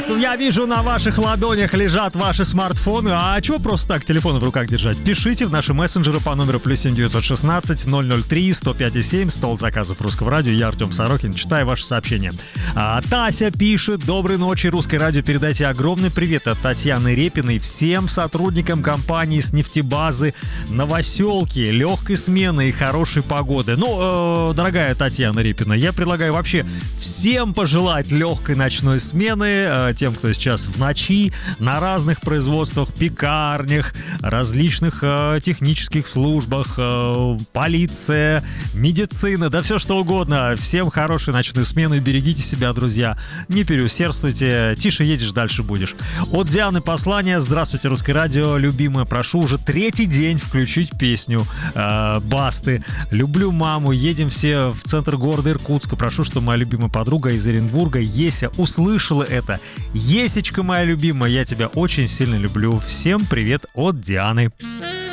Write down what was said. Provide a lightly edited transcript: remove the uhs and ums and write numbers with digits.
Я вижу, на ваших ладонях лежат ваши смартфоны. А чего просто так телефон в руках держать? Пишите в наши мессенджеры по номеру +7 916 003 105,7. Стол заказов Русского радио. Я Артем Сорокин. Читаю ваши сообщения. Тася пишет: доброй ночи, Русское радио. Передайте огромный привет от Татьяны Репиной всем сотрудникам компании с нефтебазы Новоселки. Легкой смены и хорошей погоды. Дорогая Татьяна Репина, я предлагаю вообще всем пожелать легкой ночной смены. Тем, кто сейчас в ночи, на разных производствах, пекарнях, различных технических службах, полиция, медицина, да все что угодно. Всем хорошей ночной смены. Берегите себя, друзья. Не переусердствуйте. Тише едешь, дальше будешь. От Дианы послание. Здравствуйте, Русское радио. Любимая, прошу уже 3-й день включить песню Басты. Люблю маму. Едем все в центр города Иркутска. Прошу, чтобы моя любимая подруга из Оренбурга, Еся, услышала это. Есечка моя любимая, я тебя очень сильно люблю. Всем привет от Дианы.